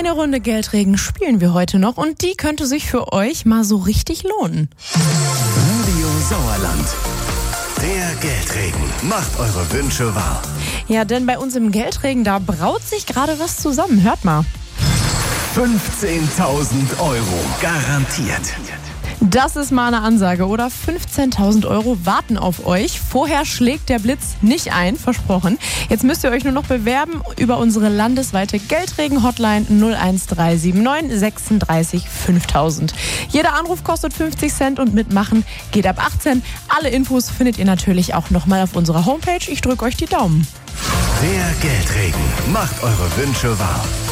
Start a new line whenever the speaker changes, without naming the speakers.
Eine Runde Geldregen spielen wir heute noch und die könnte sich für euch mal so richtig lohnen.
Radio Sauerland. Der Geldregen macht eure Wünsche wahr.
Ja, denn bei uns im Geldregen, da braut sich gerade was zusammen. Hört mal.
15.000 Euro garantiert.
Das ist mal eine Ansage, oder? 15.000 Euro warten auf euch. Vorher schlägt der Blitz nicht ein, versprochen. Jetzt müsst ihr euch nur noch bewerben über unsere landesweite Geldregen-Hotline 01379 36 5000. Jeder Anruf kostet 50 Cent und mitmachen geht ab 18. Alle Infos findet ihr natürlich auch nochmal auf unserer Homepage. Ich drücke euch die Daumen.
Der Geldregen macht eure Wünsche wahr.